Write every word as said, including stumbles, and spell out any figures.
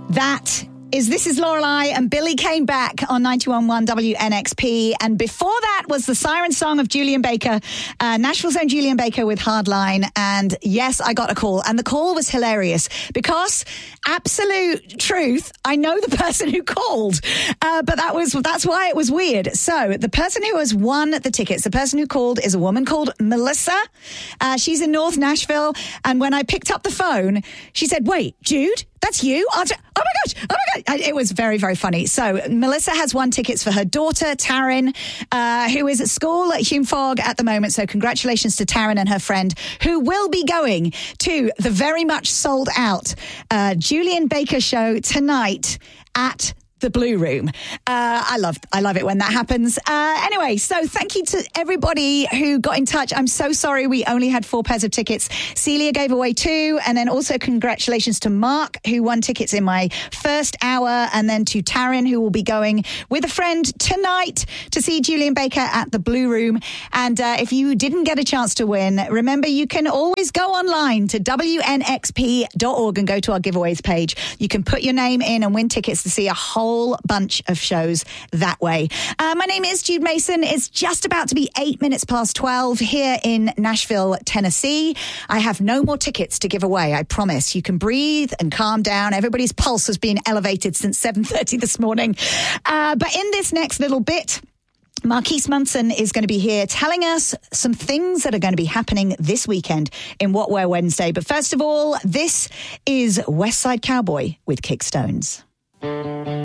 That is This Is Lorelei, and Billy came back on ninety-one point one W N X P. And before that was the siren song of Julian Baker, uh, Nashville's own Julian Baker with Hardline. And yes, I got a call, and the call was hilarious because, absolute truth, I know the person who called, uh, but that was that's why it was weird. So the person who has won the tickets, the person who called, is a woman called Melissa. Uh, she's in North Nashville, and when I picked up the phone, she said, "Wait, Jude? That's you?" I was like, oh my gosh, oh my God. It was very, very funny. So Melissa has won tickets for her daughter, Taryn, uh, who is at school at Hume Fogg at the moment. So congratulations to Taryn and her friend, who will be going to the very much sold out uh, Julian Baker show tonight at the Blue Room. Uh, I love I love it when that happens. Uh, anyway, so thank you to everybody who got in touch. I'm so sorry we only had four pairs of tickets. Celia gave away two, and then also congratulations to Mark, who won tickets in my first hour, and then to Taryn, who will be going with a friend tonight to see Julian Baker at the Blue Room. And uh, if you didn't get a chance to win, remember you can always go online to W N X P dot org and go to our giveaways page. You can put your name in and win tickets to see a whole bunch of shows that way. Uh, my name is Jude Mason. It's just about to be eight minutes past twelve here in Nashville, Tennessee. I have no more tickets to give away, I promise. You can breathe and calm down. Everybody's pulse has been elevated since seven thirty this morning. Uh, but in this next little bit, Marquise Munson is going to be here telling us some things that are going to be happening this weekend in What Wear Wednesday. But first of all, this is West Side Cowboy with Kickstones.